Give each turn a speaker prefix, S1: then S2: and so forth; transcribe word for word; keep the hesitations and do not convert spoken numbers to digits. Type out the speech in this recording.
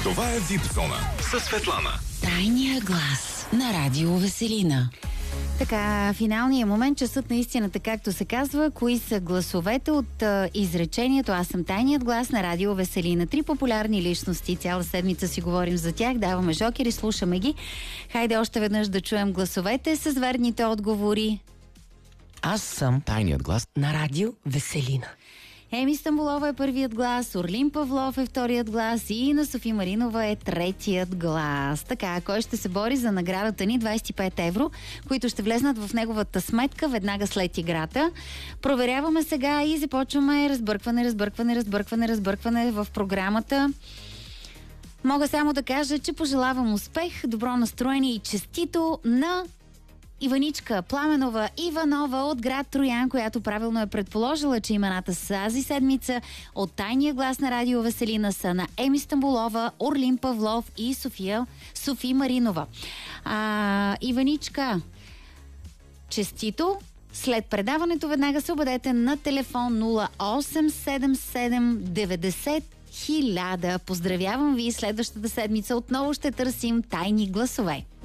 S1: Това е Вип Зона със Светлана.
S2: Тайния глас на Радио Веселина.
S3: Така, финалният момент, часът на истината, както се казва, кои са гласовете от а, изречението "Аз съм тайният глас" на Радио Веселина. Три популярни личности, цяла седмица си говорим за тях, даваме жокери, слушаме ги. Хайде още веднъж да чуем гласовете с верните отговори.
S2: Аз съм
S4: Тайният глас
S2: на Радио Веселина.
S3: Еми Стамболова е първият глас, Орлин Павлов е вторият глас и на Софи Маринова е третият глас. Така, кой ще се бори за наградата ни двайсет и пет евро, които ще влезнат в неговата сметка веднага след играта. Проверяваме сега и започваме разбъркване, разбъркване, разбъркване, разбъркване в програмата. Мога само да кажа, че пожелавам успех, добро настроение и честито на Иваничка Пламенова Иванова от град Троян, която правилно е предположила, че имената с тази седмица от тайния глас на Радио Веселина са на Еми Стамболова, Орлин Павлов и София Софи Маринова. А, Иваничка, честито! След предаването веднага се обадете на телефон нула осем седем седем деветдесет хиляда. Поздравявам ви! Следващата седмица отново ще търсим тайни гласове.